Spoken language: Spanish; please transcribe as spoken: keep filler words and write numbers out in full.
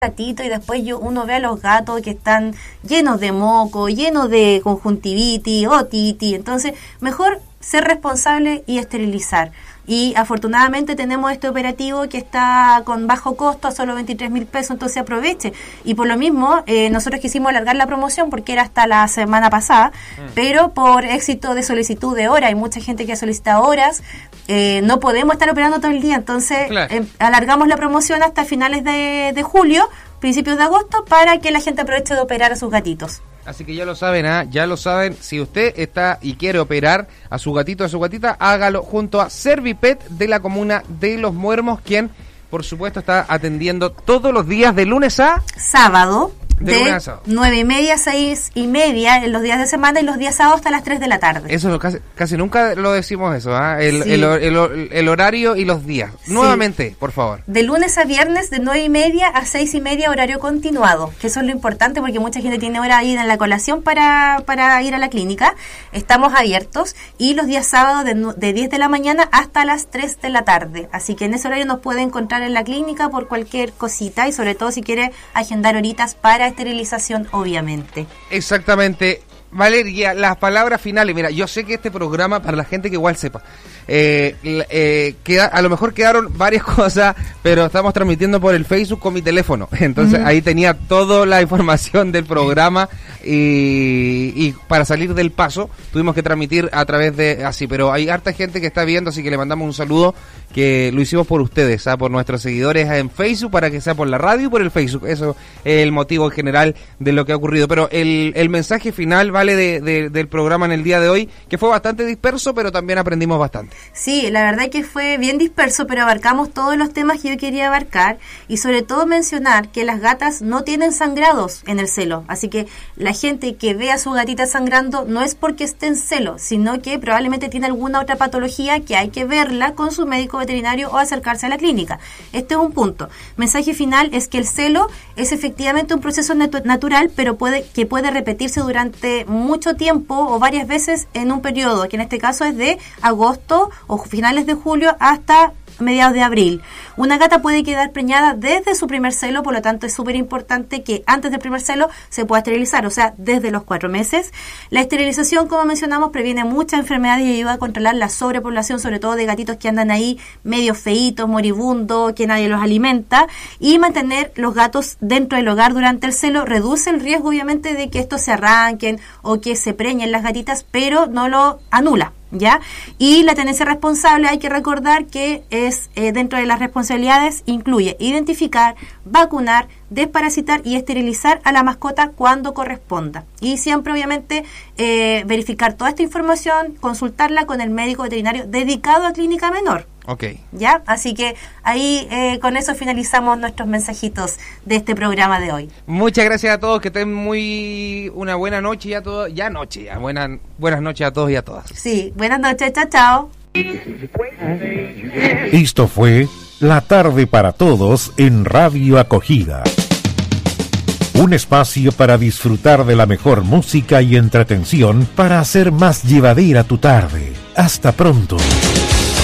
gatito y después yo uno ve a los gatos que están llenos de moco, llenos de conjuntivitis, otitis, entonces mejor ser responsable y esterilizar. Y afortunadamente tenemos este operativo que está con bajo costo, a solo veintitrés mil pesos, entonces aproveche. Y por lo mismo, eh, nosotros quisimos alargar la promoción porque era hasta la semana pasada, mm. pero por éxito de solicitud de hora, hay mucha gente que ha solicitado horas, eh, no podemos estar operando todo el día, entonces claro. eh, alargamos la promoción hasta finales de, de julio, principios de agosto, para que la gente aproveche de operar a sus gatitos. Así que ya lo saben, ¿eh? ya lo saben, si usted está y quiere operar a su gatito, a su gatita, hágalo junto a Servipet de la comuna de Los Muermos, quien por supuesto está atendiendo todos los días de lunes a sábado. De, de nueve y media a seis y media en los días de semana y los días sábados hasta las tres de la tarde. Eso casi, casi nunca lo decimos eso, ¿eh? el, sí. el, el, el, el horario y los días. Sí. Nuevamente, por favor. De lunes a viernes de nueve y media a seis y media horario continuado, que eso es lo importante porque mucha gente tiene hora ahí en la colación para, para ir a la clínica. Estamos abiertos y los días sábados de, de diez de la mañana hasta las tres de la tarde. Así que en ese horario nos puede encontrar en la clínica por cualquier cosita y sobre todo si quiere agendar horitas para esterilización, obviamente. Exactamente. Valeria, las palabras finales. Mira, yo sé que este programa, para la gente que igual sepa, eh, eh, queda, a lo mejor quedaron varias cosas, pero estamos transmitiendo por el Facebook con mi teléfono. Entonces uh-huh. ahí tenía toda la información del programa y, y para salir del paso tuvimos que transmitir a través de así. Pero hay harta gente que está viendo, así que le mandamos un saludo, que lo hicimos por ustedes, ¿ah? Por nuestros seguidores en Facebook, para que sea por la radio y por el Facebook. Eso es el motivo general de lo que ha ocurrido. Pero el, el mensaje final, vale, de, de, del programa en el día de hoy, que fue bastante disperso, pero también aprendimos bastante. Sí, la verdad que fue bien disperso, pero abarcamos todos los temas que yo quería abarcar y sobre todo mencionar que las gatas no tienen sangrados en el celo. Así que la gente que ve a su gatita sangrando no es porque esté en celo, sino que probablemente tiene alguna otra patología que hay que verla con su médico veterinario o acercarse a la clínica. Este es un punto. Mensaje final es que el celo es efectivamente un proceso natu- natural, pero puede que puede repetirse durante mucho tiempo o varias veces en un periodo, que en este caso es de agosto o finales de julio hasta mediados de abril. Una gata puede quedar preñada desde su primer celo, por lo tanto es súper importante que antes del primer celo se pueda esterilizar, o sea, desde los cuatro meses. La esterilización, como mencionamos, previene muchas enfermedades y ayuda a controlar la sobrepoblación, sobre todo de gatitos que andan ahí medio feitos, moribundos, que nadie los alimenta, y mantener los gatos dentro del hogar durante el celo reduce el riesgo, obviamente, de que estos se arranquen o que se preñen las gatitas, pero no lo anula. ¿Ya? Y la tenencia responsable, hay que recordar que es eh, dentro de las responsabilidades, incluye identificar, vacunar, desparasitar y esterilizar a la mascota cuando corresponda. Y siempre, obviamente, eh, verificar toda esta información, consultarla con el médico veterinario dedicado a clínica menor. Ok. ¿Ya? Así que ahí eh, con eso finalizamos nuestros mensajitos de este programa de hoy. Muchas gracias a todos, que estén muy una buena noche ya todos, ya noche, ya buenas buenas noches a todos y a todas. Sí, buenas noches, chao, chao. Esto fue La Tarde para Todos en Radio Acogida. Un espacio para disfrutar de la mejor música y entretención para hacer más llevadera tu tarde. Hasta pronto.